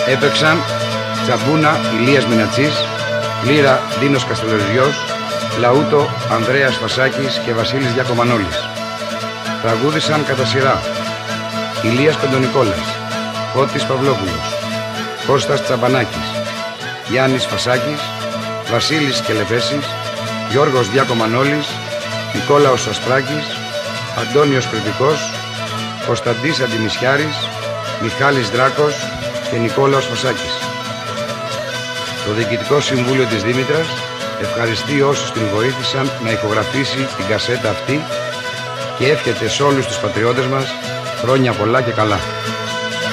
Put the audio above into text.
Έπαιξαν Τσαμπούνα Ηλίας Μινατσής, Λύρα Δίνος Καστελοριζιός, Λαούτο Ανδρέας Φασάκης και Βασίλης Διακομανόλης. Τραγούδησαν κατά σειρά Ηλίας Πεντονικόλας, Κώτης Παυλόπουλος, Κώστας Τσαμπανάκης, Γιάννης Φασάκης, Βασίλης Κελεπέσης, Γιώργος Διακομανόλης, Νικόλαος Ασπράκης, Αντώνιος Κρητικός, Κωνσταντής Αντιμισιάρης, Μιχάλης Δράκος και Νικόλαος Φασάκης. Το Διοικητικό Συμβούλιο της Δήμητρας ευχαριστεί όσους την βοήθησαν να ηχογραφήσει την κασέτα αυτή και εύχεται σε όλους τους πατριώτες μας χρόνια πολλά και καλά.